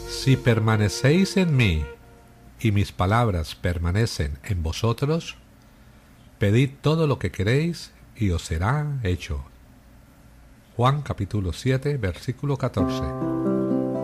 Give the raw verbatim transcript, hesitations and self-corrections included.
Si permanecéis en mí, y mis palabras permanecen en vosotros, pedid todo lo que queréis, y os será hecho. Juan capítulo siete, versículo catorce.